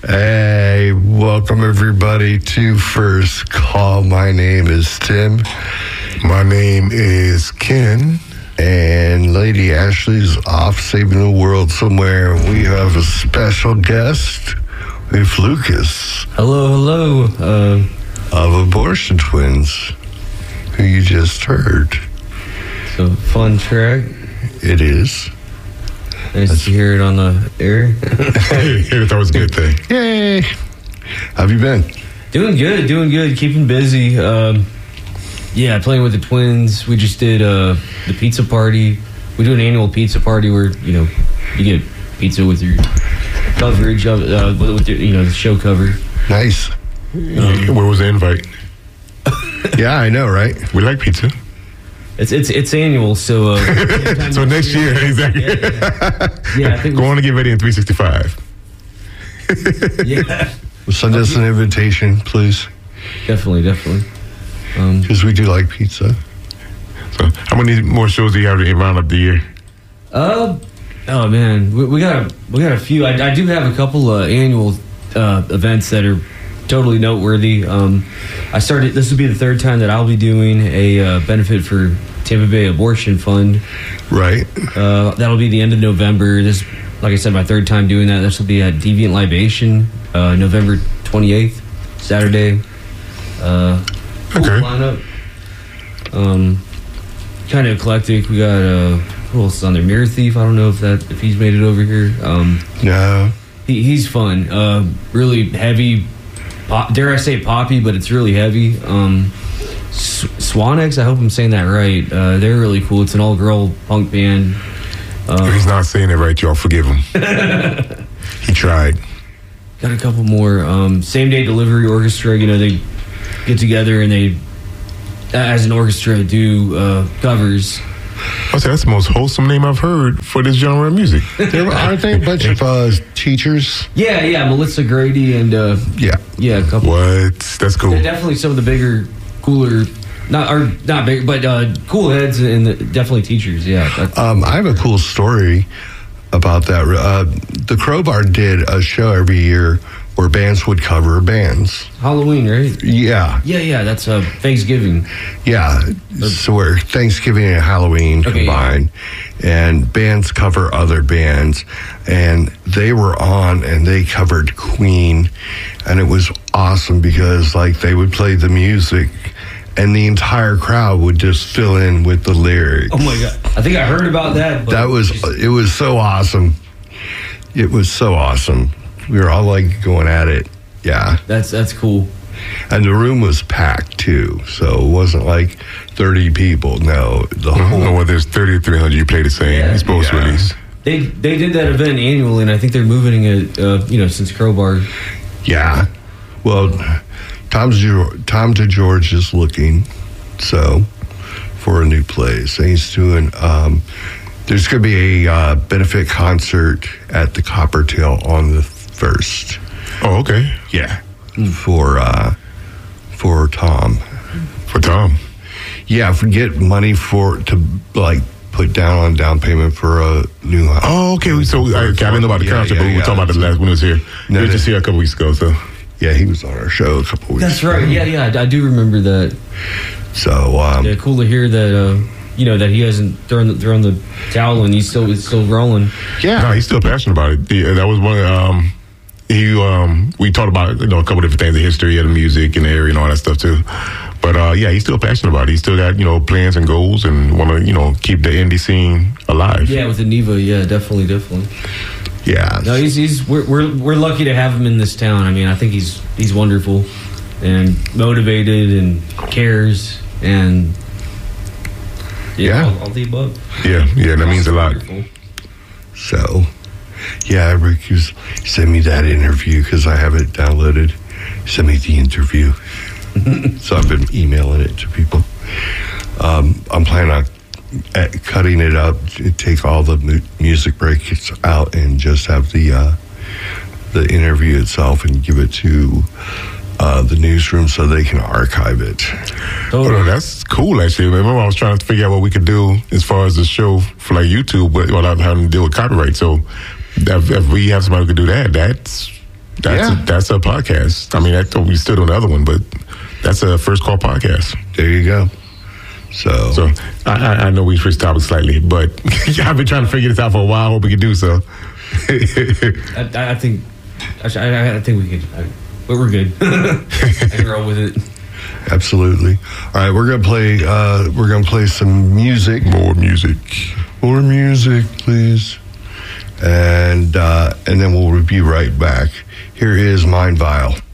Hey, welcome everybody to First Call. My name is Tim. My name is Ken. And Lady Ashley's off saving the world somewhere. We have a special guest with Lucas. Hello. Of Abortion Twins, who you just heard. So, fun track. It is. Nice to hear it on the air. Hey, that was a good thing. Yay. How have you been? Doing good. Keeping busy. Playing with the twins. We just did the pizza party. We do an annual pizza party where, you get pizza with your coverage of with your, the show cover. Nice. Where was the invite? Yeah, I know, right? We like pizza. It's annual, so so next year, exactly. Yeah, I think go on and get ready in 365. Yeah. Send us an invitation, please. Definitely. Because we do like pizza. So, how many more shows do you have to round up the year? Oh man, we got a few. I do have a couple annual events that are totally noteworthy. This will be the third time that I'll be doing a benefit for Tampa Bay Abortion Fund. Right. That'll be the end of November. This, like I said, my third time doing that. This will be at Deviant Libation, November 28th, Saturday. Cool Okay. lineup. Kind of eclectic. We got who else is on there? Mirror Thief. I don't know if he's made it over here. No. He's fun. Really heavy. Dare I say poppy, but it's really heavy. Swanex, I hope I'm saying that right. They're really cool. It's an all-girl punk band. If he's not saying it right, y'all forgive him. He tried. Got a couple more. Same Day Delivery Orchestra. They get together and they, as an orchestra, do covers. I say that's the most wholesome name I've heard for this genre of music. Aren't they a bunch of teachers? Yeah. Melissa Grady and Yeah. a couple. What? That's cool. They're definitely some of the bigger, cooler, not big, but cool heads and definitely teachers. Yeah. I have a cool story about that. The Crowbar did a show every year where bands would cover bands. Halloween, right? Yeah. Yeah. That's Thanksgiving. Yeah. So where Thanksgiving and Halloween combined, and bands cover other bands, and they were on and they covered Queen, and it was awesome because they would play the music and the entire crowd would just fill in with the lyrics. Oh my God. I think I heard about that. But it was so awesome. It was so awesome. We were all going at it. Yeah. That's cool. And the room was packed too. So it wasn't 30 people. No. Well, there's 30 or 300. You play the same. Yeah. It's post release. They did that event annually, and I think they're moving it, since Crowbar. Yeah. Well, Tom DeGeorge is looking for a new place. And he's doing, there's going to be a benefit concert at the Coppertail on the 1st. Oh, okay. Yeah. For Tom. For Tom. Yeah, get money to put down payment for a new house. Oh, okay. So I didn't know about the concert, but we were talking about the last when he was here. We were just here a couple weeks ago, so. Yeah, he was on our show a couple weeks That's ago. right. Yeah, I do remember that. So, cool to hear that. That he hasn't thrown the towel and he's still rolling. Yeah, no, he's still passionate about it. That was one. We talked about a couple different things, the history of the music and the area and all that stuff too. But he's still passionate about it. He's still got plans and goals and want to keep the indie scene alive. Yeah, with the Neva, yeah, definitely. Yeah. No, we're lucky to have him in this town. I mean, I think he's wonderful and motivated and cares and all the above. Yeah, that means a lot. Wonderful. So, yeah, Rick, he sent me that interview because I have it downloaded. He sent me the interview. So I've been emailing it to people. I'm planning on cutting it up, take all the music breaks out, and just have the interview itself and give it to the newsroom so they can archive it. Oh, that's cool, actually. Remember, I was trying to figure out what we could do as far as the show for like YouTube, but without having to deal with copyright. So if we have somebody who could do that, That's a podcast. I mean, we still do another one, but that's a First Call podcast. There you go. So I know we switched topics slightly, but I've been trying to figure this out for a while. I hope we can do so. I think we could, but we're good. I can roll with it. Absolutely. All right, we're gonna play some music. More music, please. And then we'll be right back. Here is Mind Vile.